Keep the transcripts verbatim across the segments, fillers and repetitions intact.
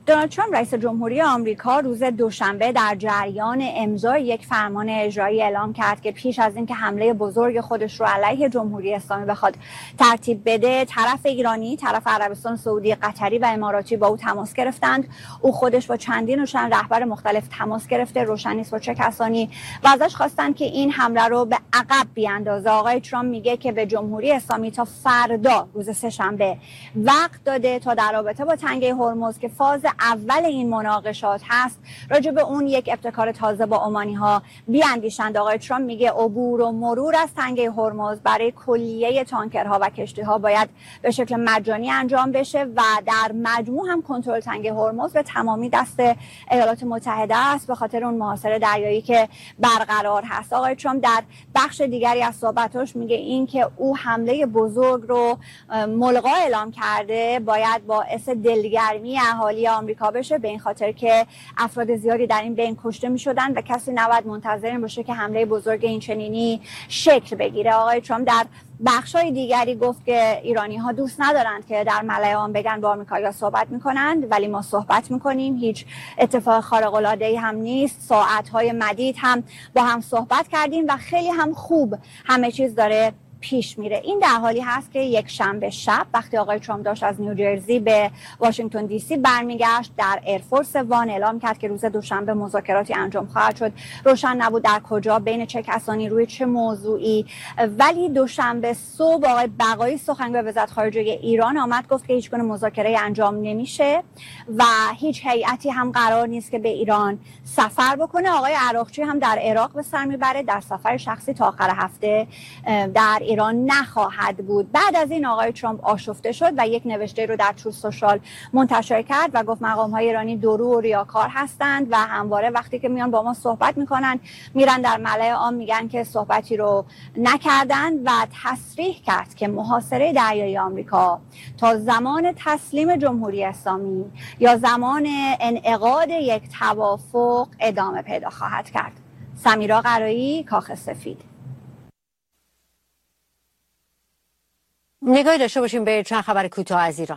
دونالد ترامپ رئیس جمهوری آمریکا روز دوشنبه در جریان امضای یک فرمان اجرایی اعلام کرد که پیش از اینکه حمله بزرگ خودش رو علیه جمهوری اسلامی بخواد ترتیب بده، طرف ایرانی، طرف عربستان سعودی، قطری و اماراتی با او تماس گرفتند. او خودش با چندین و چند رهبر مختلف تماس گرفته، روشن نیست با چه کسانی، و ازش خواستن که این حمله رو به عقب بیاندازه. آقای ترامپ میگه که به جمهوری اسلامی تا فردا روز سه‌شنبه وقت داده تا در رابطه با تنگه هرمز که فاز اول این مناقشات هست راجع به اون یک ابتکار تازه با عمانی ها بیاندیشند. آقای ترامپ میگه عبور و مرور از تنگه هرمز برای کلیه تانکرها و کشتی ها باید به شکل مجانی انجام بشه و در مجموع هم کنترل تنگه هرمز به تمامی دست ایالات متحده است به خاطر اون محاصره دریایی که برقرار هست. آقای ترامپ در بخش دیگری از صحبتاش میگه این که او حمله بزرگ رو ملغا اعلام کرده باید باعث دلگرمی اهالی آمریکا بشه، به این خاطر که افراد زیادی در این بین کشته می‌شدن و کسی نباید منتظر این باشه که حمله بزرگ این چنینی شکل بگیره. آقای ترامپ در بخشای دیگری گفت که ایرانی‌ها دوست ندارند که در ملأ عام بگن با آمریکایی‌ها صحبت می‌کنند، ولی ما صحبت می‌کنیم، هیچ اتفاق خارق‌العاده‌ای هم نیست، ساعت‌های مدید هم با هم صحبت کردیم و خیلی هم خوب همه چیز داره پیش میره. این در حالی هست که یک شنبه شب وقتی آقای ترامپ داشت از نیوجرسی به واشنگتن دی سی برمیگشت، در ایرفورس وان اعلام کرد که روز دوشنبه مذاکراتی انجام خواهد شد. روشن نبود در کجا، بین چه کسانی، روی چه موضوعی، ولی دوشنبه صبح آقای بقایی سخنگوی وزارت خارجه ایران آمد گفت که هیچ گونه مذاکره انجام نمیشه و هیچ هیئتی هم قرار نیست که به ایران سفر بکنه. آقای عراقچی هم در عراق به سر میبره، در سفر شخصی تا آخر هفته در ایران نخواهد بود. بعد از این آقای ترامپ آشفته شد و یک نوشته رو در تروث سوشال منتشر کرد و گفت مقام‌های ایرانی درو و ریاکار هستند و همواره وقتی که میان با ما صحبت میکنن میرن در ملأ عام میگن که صحبتی رو نکردن و تصریح کرد که محاصره دریایی آمریکا تا زمان تسلیم جمهوری اسلامی یا زمان انعقاد یک توافق ادامه پیدا خواهد کرد. سمیرا قرایی، کاخ سفید. نگاهی داشته باشیم به چند خبر کوتاه از ایران.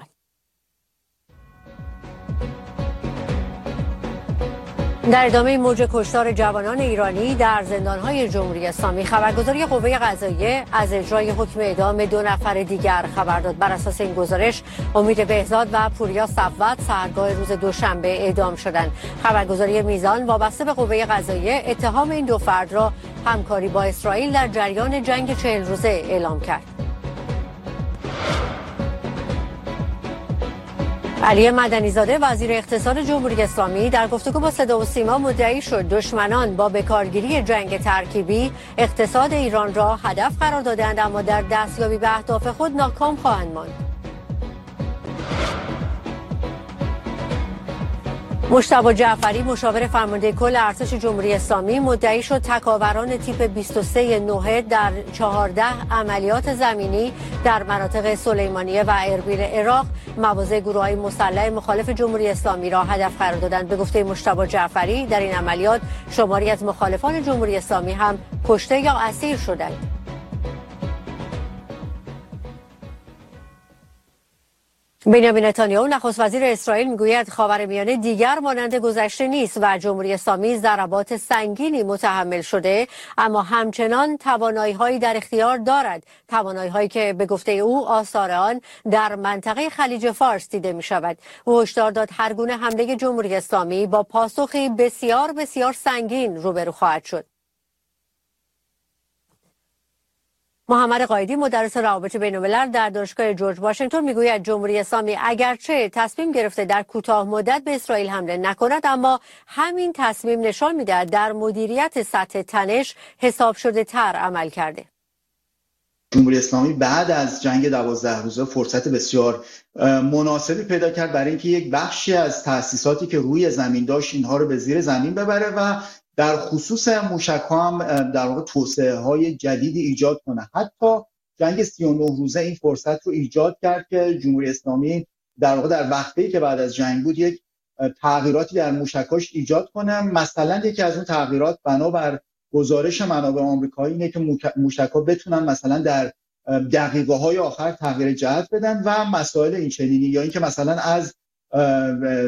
در ادامه موج کشتار جوانان ایرانی در زندان‌های جمهوری اسلامی، خبرگزاری قوه قضاییه از اجرای حکم اعدام دو نفر دیگر خبر داد. بر اساس این گزارش امید بهزاد و پوریا صفوت سحرگاه روز دوشنبه اعدام شدند. خبرگزاری میزان وابسته به قوه قضاییه اتهام این دو فرد را همکاری با اسرائیل در جریان جنگ چهل روزه اعلام کرد. علی مدنی‌زاده وزیر اقتصاد جمهوری اسلامی در گفتگو با صدا و سیما مدعی شد دشمنان با بکارگیری جنگ ترکیبی اقتصاد ایران را هدف قرار دادند اما در دستیابی به اهداف خود ناکام خواهند ماند. مجتبی جعفری مشاور فرمانده کل ارتش جمهوری اسلامی مدعی شد تکاوران تیپ بیست و سه نوحه در چهارده عملیات زمینی در مناطق سلیمانیه و اربیل عراق مواضع گروه‌های مسلح مخالف جمهوری اسلامی را هدف قرار دادند. به گفته مجتبی جعفری در این عملیات شماری از مخالفان جمهوری اسلامی هم کشته یا اسیر شدند. بنیامین نتانیاهو نخست وزیر اسرائیل میگوید خاورمیانه دیگر مانند گذشته نیست و جمهوری اسلامی ضربات سنگینی متحمل شده اما همچنان توانایی‌هایی در اختیار دارد، توانایی‌هایی که به گفته او آثار آن در منطقه خلیج فارس دیده می‌شود. او هشدار داد هر گونه حمله جمهوری اسلامی با پاسخی بسیار بسیار سنگین روبرو خواهد شد. محمد قائدی مدرس روابط بین‌الملل در دانشگاه جورج واشنگتن میگوید جمهوری اسلامی اگرچه تصمیم گرفته در کوتاه مدت به اسرائیل حمله نکند اما همین تصمیم نشان می‌دهد در مدیریت سطح تنش حساب شده تر عمل کرده. جمهوری اسلامی بعد از جنگ دوازده روزه فرصت بسیار مناسبی پیدا کرد برای اینکه یک بخشی از تأسیساتی که روی زمین داشت اینها رو به زیر زمین ببره و در خصوص موشک‌ها هم در واقع توسعه‌های جدیدی ایجاد کنه. حتی جنگ سی و نه روزه این فرصت رو ایجاد کرد که جمهوری اسلامی در واقع در وقتی که بعد از جنگ بود یک تغییراتی در موشکاش ایجاد کنه. مثلا یکی از اون تغییرات بنابر گزارش منابع آمریکایی اینه که موشک‌ها بتونن مثلا در دقیقه‌های آخر تغییر جهت بدن و مسائل این چنینی، یا اینکه مثلا از